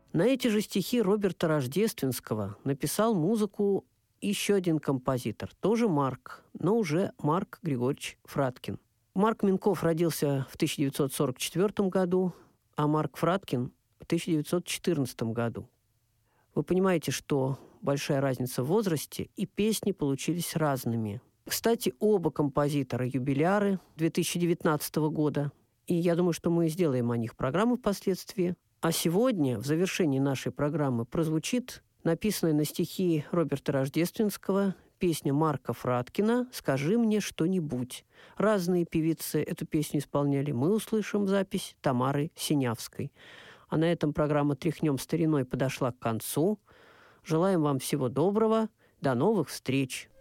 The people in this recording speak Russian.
На эти же стихи Роберта Рождественского написал музыку еще один композитор, тоже Марк, но уже Марк Григорьевич Фраткин. Марк Минков родился в 1944 году, а Марк Фраткин в 1914 году. Вы понимаете, что большая разница в возрасте, и песни получились разными. Кстати, оба композитора юбиляры 2019 года, и я думаю, что мы сделаем о них программу впоследствии. А сегодня, в завершении нашей программы, прозвучит написанная на стихи Роберта Рождественского песня Марка Фраткина «Скажи мне что-нибудь». Разные певицы эту песню исполняли. Мы услышим запись Тамары Синявской. А на этом программа «Тряхнем стариной» подошла к концу. Желаем вам всего доброго. До новых встреч!